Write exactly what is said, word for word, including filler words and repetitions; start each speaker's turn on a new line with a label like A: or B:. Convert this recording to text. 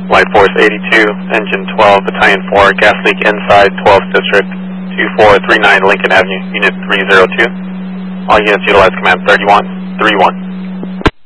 A: Light Force eighty-two, Engine twelve, Battalion four, gas leak inside twelfth District, two four three nine Lincoln Avenue, Unit three zero two. All units utilize command thirty-one, three one.